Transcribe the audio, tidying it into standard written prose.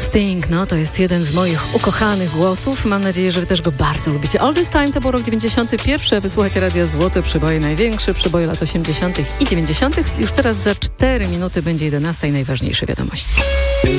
Sting, no to jest jeden z moich ukochanych głosów. Mam nadzieję, że wy też go bardzo lubicie. All This Time to był rok 91. Wysłuchajcie Radia Złote, przeboje największe, przeboje lat 80. i 90. Już teraz za 4 minuty będzie 11 najważniejsze wiadomości.